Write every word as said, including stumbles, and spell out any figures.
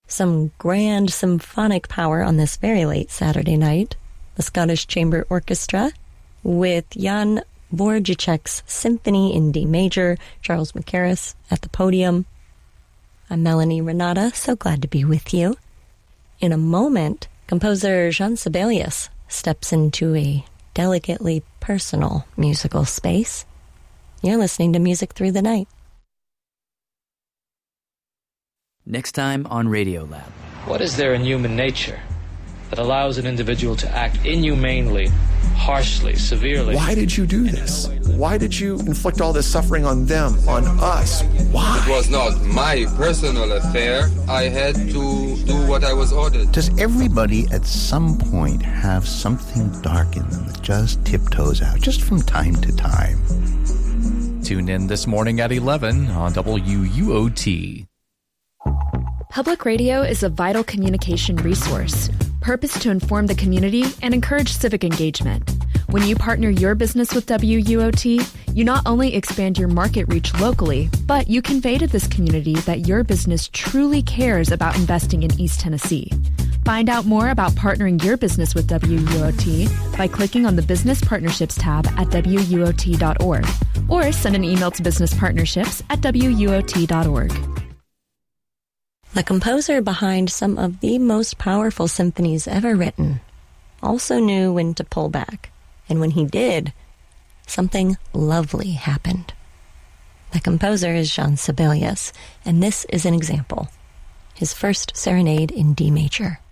Some grand symphonic power on this very late Saturday night. The Scottish Chamber Orchestra with Jan Borjicek's Symphony in D Major, Charles Mackerras at the podium. I'm Melanie Renata, so glad to be with you. In a moment, composer Jean Sibelius steps into a delicately personal musical space. You're listening to Music Through the Night. Next time on Radiolab. What is there in human nature that allows an individual to act inhumanely, harshly, severely? Why did you do this? Why did you inflict all this suffering on them, on us? Why? It was not my personal affair. I had to do what I was ordered. Does everybody at some point have something dark in them that just tiptoes out, just from time to time? Tune in this morning at eleven on W U O T. Public radio is a vital communication resource, purposed to inform the community and encourage civic engagement. When you partner your business with W U O T, you not only expand your market reach locally, but you convey to this community that your business truly cares about investing in East Tennessee. Find out more about partnering your business with W U O T by clicking on the Business Partnerships tab at W U O T dot org or send an email to businesspartnerships at W U O T dot org. The composer behind some of the most powerful symphonies ever written also knew when to pull back. And when he did, something lovely happened. The composer is Jean Sibelius, and this is an example. His first serenade in D major.